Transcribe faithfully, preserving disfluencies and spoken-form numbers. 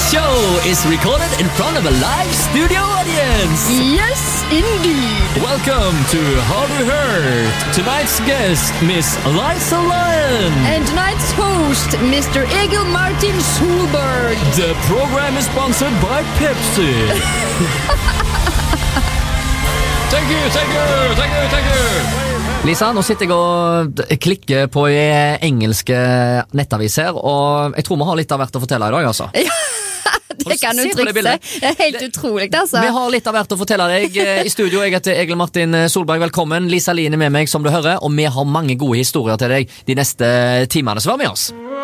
show is recorded in front of a live studio audience. Yes, indeed. Welcome to Har du hørt? Tonight's guest, Miss Liza Lyon. And tonight's host, Mister Egil Martin Solberg. The program is sponsored by Pepsi. Thank you, thank you, thank you, thank you. Lisa, nå sitter jeg og klikker på engelske nettaviser, og jeg tror vi har litt av hvert å fortelle i dag, altså. Ja, det kan du trykke seg. Det er helt utrolig, altså. Vi har litt av hvert å fortelle deg i studio. Jeg heter Egil Martin Solberg, velkommen. Lisa Lien er med meg, som du hører, og vi har mange gode historier til deg de neste timene, så vær med oss.